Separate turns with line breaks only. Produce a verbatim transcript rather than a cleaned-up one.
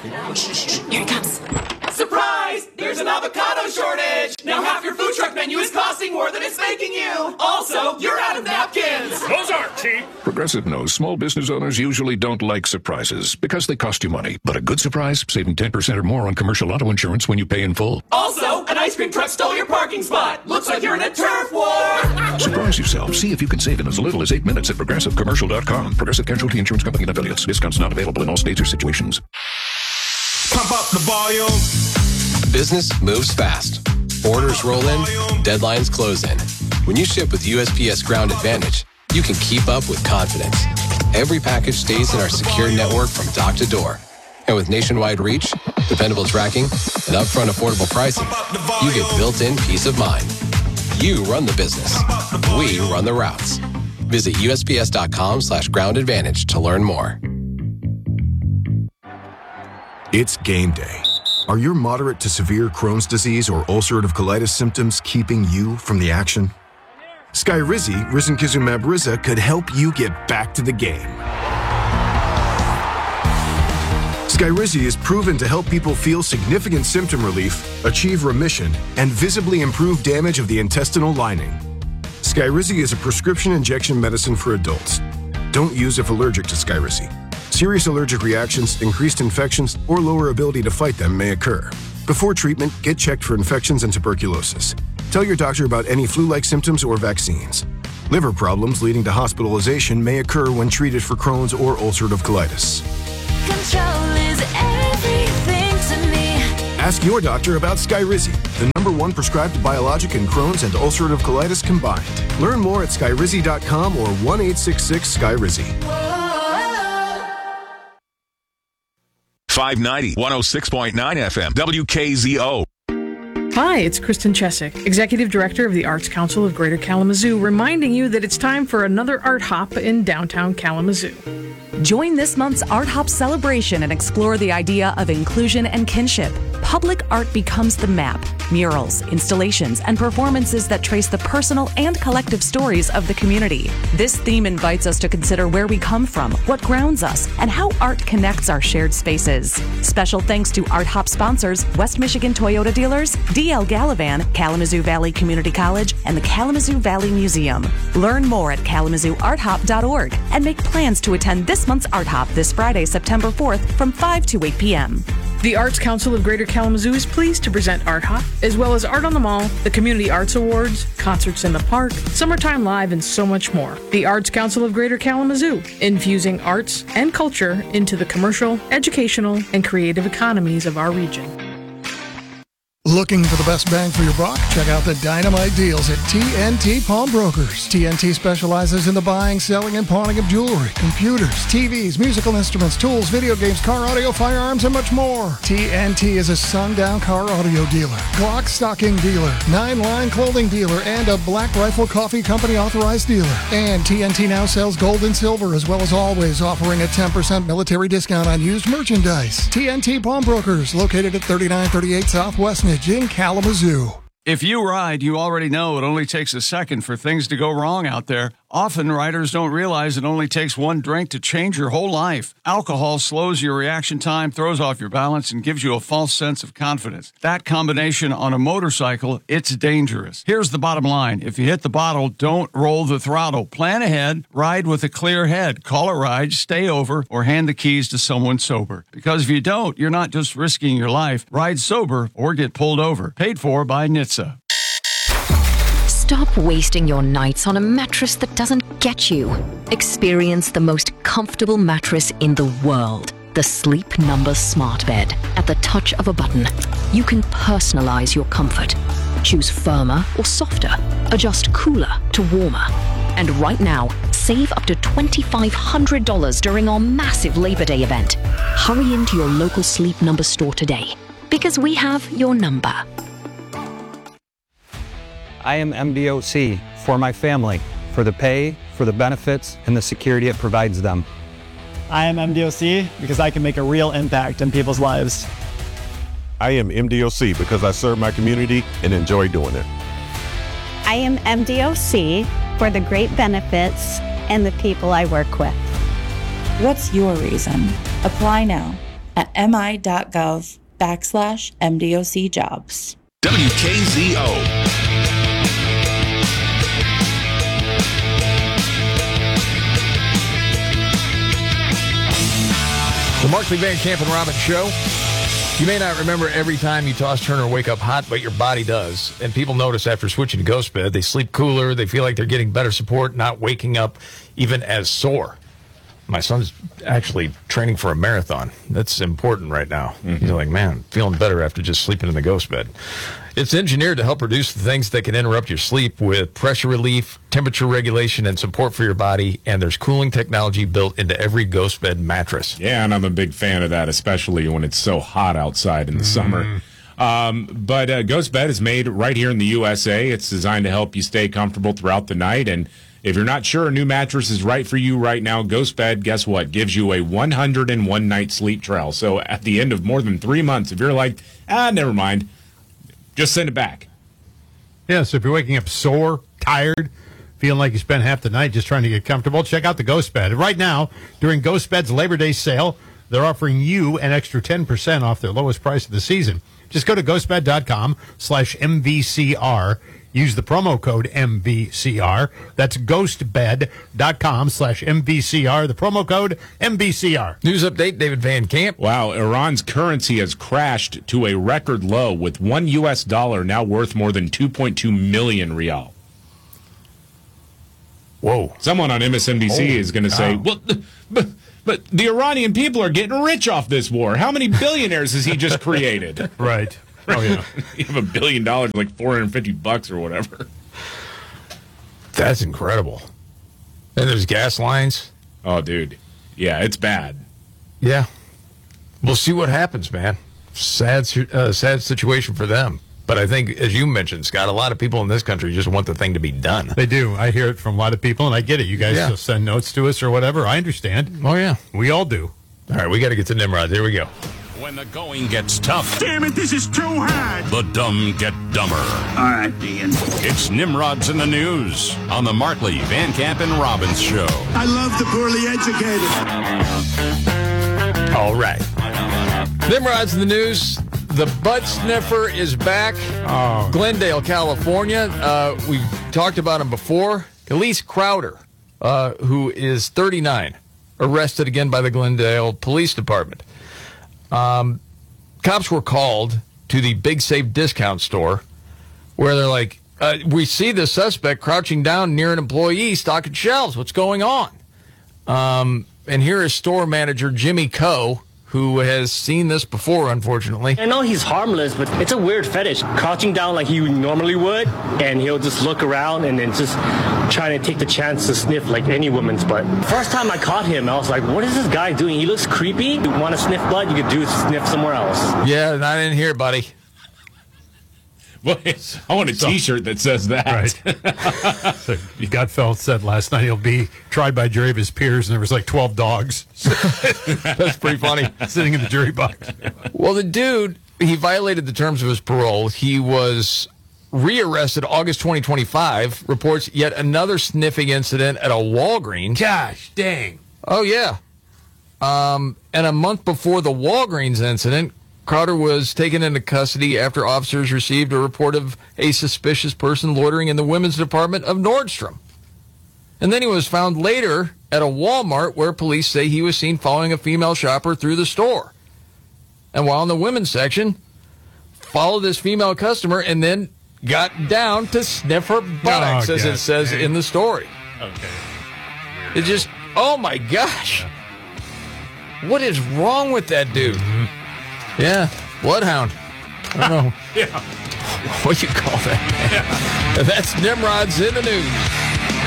Here it comes.
Surprise! There's an avocado shortage! Now half your food truck menu is costing more than it's making you! Also, you're out of napkins!
Those aren't cheap!
Progressive knows small business owners usually don't like surprises because they cost you money. But a good surprise, saving ten percent or more on commercial auto insurance when you pay in full.
Also, an ice cream truck stole your parking spot! Looks like you're in a turf war!
Surprise yourself. See if you can save in as little as eight minutes at progressive commercial dot com. Progressive Casualty Insurance Company and affiliates. Discounts not available in all states or situations.
Pump up the volume.
Business moves fast. Orders roll in, deadlines close in. When you ship with U S P S Ground Advantage, you can keep up with confidence. Every package stays in our secure network from dock to door. And with nationwide reach, dependable tracking, and upfront affordable pricing, you get built-in peace of mind. You run the business. We run the routes. Visit U S P S dot com slash ground advantage to learn more.
It's game day. Are your moderate to severe Crohn's disease or ulcerative colitis symptoms keeping you from the action? Skyrizi, risankizumab Riza, could help you get back to the game. Skyrizi is proven to help people feel significant symptom relief, achieve remission, and visibly improve damage of the intestinal lining. Skyrizi is a prescription injection medicine for adults. Don't use if allergic to Skyrizi. Serious allergic reactions, increased infections, or lower ability to fight them may occur. Before treatment, get checked for infections and tuberculosis. Tell your doctor about any flu-like symptoms or vaccines. Liver problems leading to hospitalization may occur when treated for Crohn's or ulcerative colitis.
Control is everything to me.
Ask your doctor about Skyrizi, the number one prescribed biologic in Crohn's and ulcerative colitis combined. Learn more at skyrizi dot com or one eight six six Skyrizi.
five ninety, one oh six point nine F M, W K Z O.
Hi, it's Kristen Chesick, Executive Director of the Arts Council of Greater Kalamazoo, reminding you that it's time for another Art Hop in downtown Kalamazoo.
Join this month's Art Hop celebration and explore the idea of inclusion and kinship. Public art becomes the map. Murals, installations, and performances that trace the personal and collective stories of the community. This theme invites us to consider where we come from, what grounds us, and how art connects our shared spaces. Special thanks to Art Hop sponsors, West Michigan Toyota dealers, D L Gallivan, Kalamazoo Valley Community College, and the Kalamazoo Valley Museum. Learn more at kalamazoo art hop dot org and make plans to attend this month's Art Hop this Friday, September fourth from five to eight p.m.
The Arts Council of Greater Kalamazoo is pleased to present Art Hop, as well as Art on the Mall, the Community Arts Awards, concerts in the park, Summertime Live, and so much more. The Arts Council of Greater Kalamazoo, infusing arts and culture into the commercial, educational, and creative economies of our region.
Looking for the best bang for your buck? Check out the dynamite deals at T N T Pawnbrokers. T N T specializes in the buying, selling, and pawning of jewelry, computers, T Vs, musical instruments, tools, video games, car audio, firearms, and much more. T N T is a sundown car audio dealer, Glock stocking dealer, nine-line clothing dealer, and a Black Rifle Coffee Company authorized dealer. And T N T now sells gold and silver, as well as always offering a ten percent military discount on used merchandise. T N T Pawnbrokers, located at thirty-nine thirty-eight Southwest in Kalamazoo.
If you ride, you already know it only takes a second for things to go wrong out there. Often, riders don't realize it only takes one drink to change your whole life. Alcohol slows your reaction time, throws off your balance, and gives you a false sense of confidence. That combination on a motorcycle, it's dangerous. Here's the bottom line. If you hit the bottle, don't roll the throttle. Plan ahead, ride with a clear head. Call a ride, stay over, or hand the keys to someone sober. Because if you don't, you're not just risking your life. Ride sober or get pulled over. Paid for by N H T S A.
Stop wasting your nights on a mattress that doesn't get you. Experience the most comfortable mattress in the world. The Sleep Number Smart Bed. At the touch of a button, you can personalize your comfort. Choose firmer or softer. Adjust cooler to warmer. And right now, save up to two thousand five hundred dollars during our massive Labor Day event. Hurry into your local Sleep Number store today, because we have your number.
I am M D O C for my family, for the pay, for the benefits, and the security it provides them.
I am M D O C because I can make a real impact in people's lives.
I am M D O C because I serve my community and enjoy doing it.
I am M D O C for the great benefits and the people I work with.
What's your reason? Apply now.
at mi.gov backslash MDOC jobs.
W K Z O.
The Markley Van Camp and Robbins Show. You may not remember every time you toss, turn, or wake up hot, but your body does. And people notice after switching to Ghost Bed, they sleep cooler, they feel like they're getting better support, not waking up even as sore. My son's actually training for a marathon. That's important right now. Mm-hmm. He's like, man, feeling better after just sleeping in the Ghost Bed. It's engineered to help reduce the things that can interrupt your sleep with pressure relief, temperature regulation, and support for your body. And there's cooling technology built into every Ghost Bed mattress.
Yeah, and I'm a big fan of that, especially when it's so hot outside in the mm. summer. Um, but uh, Ghost Bed is made right here in the U S A. It's designed to help you stay comfortable throughout the night. And if you're not sure a new mattress is right for you right now, Ghost Bed, guess what, gives you a one hundred one night sleep trial. So at the end of more than three months, if you're like, ah, never mind, just send it back.
Yeah, so if you're waking up sore, tired, feeling like you spent half the night just trying to get comfortable, check out the Ghost Bed. Right now, during Ghost Bed's Labor Day sale, they're offering you an extra ten percent off their lowest price of the season. Just go to ghostbed.com slash MVCR. Use the promo code M V C R. That's ghostbed.com slash M V C R. The promo code M V C R.
News update, David Van Camp.
Wow, Iran's currency has crashed to a record low, with one U S dollar now worth more than two point two million rial.
Whoa.
Someone on M S N B C oh, is going to say, well, but, but the Iranian people are getting rich off this war. How many billionaires has he just created?
Right. Oh, yeah.
You have a billion dollars, like four hundred fifty bucks or whatever.
That's incredible. And there's gas lines.
Oh, dude. Yeah, it's bad.
Yeah. We'll see what happens, man. Sad, uh, sad situation for them. But I think, as you mentioned, Scott, a lot of people in this country just want the thing to be done.
They do. I hear it from a lot of people, and I get it. You guys yeah. send notes to us or whatever. I understand.
Oh, yeah.
We all do.
All right, we got to get to Nimrod. Here we go.
When the going gets tough.
Damn it, this is too hard.
The dumb get dumber.
All right, Ian.
It's Nimrod's in the News on the Markley, Van Camp, and Robbins Show.
I love the poorly educated.
All right. Nimrod's in the News. The butt sniffer is back.
Oh.
Glendale, California. Uh, we've talked about him before. Elise Crowder, uh, who is thirty-nine, arrested again by the Glendale Police Department. Um, cops were called to the Big Safe discount store where they're like, uh, we see the suspect crouching down near an employee stocking shelves. What's going on? Um, and here is store manager Jimmy Coe, who has seen this before, unfortunately.
I know he's harmless, but it's a weird fetish. Crouching down like he normally would, and he'll just look around and then just trying to take the chance to sniff like any woman's butt. First time I caught him, I was like, what is this guy doing? He looks creepy. You want to sniff butt, you could do sniff somewhere else.
Yeah, not in here, buddy.
Well, I want a
so,
T-shirt that says that.
Right. So Gutfeld said last night he'll be tried by jury of his peers, and there was like twelve dogs.
That's pretty funny.
Sitting in the jury box.
Well, the dude, he violated the terms of his parole. He was rearrested August twenty twenty-five, reports yet another sniffing incident at a Walgreens.
Gosh, dang.
Oh, yeah. Um, and a month before the Walgreens incident, Crowder was taken into custody after officers received a report of a suspicious person loitering in the women's department of Nordstrom. And then he was found later at a Walmart where police say he was seen following a female shopper through the store. And while in the women's section, followed this female customer and then got down to sniff her buttocks, oh, as it says dang. in the story.
Okay.
It just, oh my gosh. What is wrong with that dude? Mm-hmm. Yeah, bloodhound. I don't know.
Yeah.
What do you call that?
Yeah.
That's Nimrod's in the News.